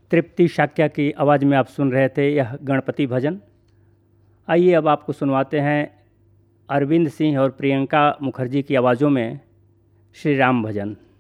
तृप्ति शाक्या की आवाज़ में आप सुन रहे थे यह गणपति भजन। आइए अब आपको सुनवाते हैं अरविंद सिंह और प्रियंका मुखर्जी की आवाज़ों में श्री राम भजन।